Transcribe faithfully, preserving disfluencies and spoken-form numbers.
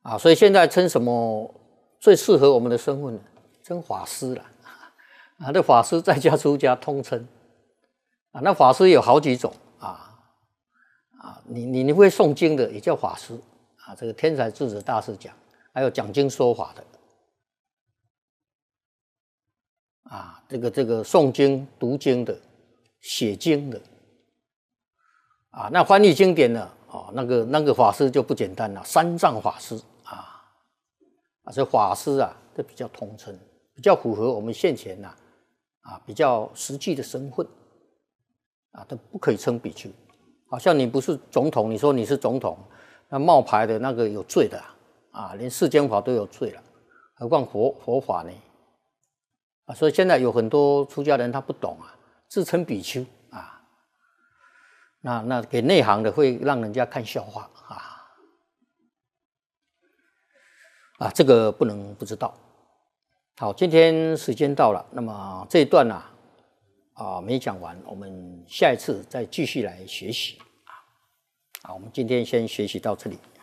啊，所以现在称什么最适合我们的身份呢？称法师了啊，这法师在家出家通称啊，那法师有好几种啊啊，你你你会诵经的也叫法师啊，这个天才智者大师讲，还有讲经说法的啊，这个这个诵经读经的、写经的啊，那翻译经典呢？哦，那个那个法师就不简单了，三藏法师啊，啊，这法师啊，这比较通称，比较符合我们现前呐、啊，啊，比较实际的身份啊，都不可以称比丘。好像你不是总统，你说你是总统，那冒牌的那个有罪的啊，连世间法都有罪了，何况佛佛法呢？啊，所以现在有很多出家人他不懂啊，自称比丘啊。那那给内行的会让人家看笑话啊啊，这个不能不知道。好，今天时间到了，那么这一段呢 啊, 啊没讲完，我们下一次再继续来学习啊。好，我们今天先学习到这里。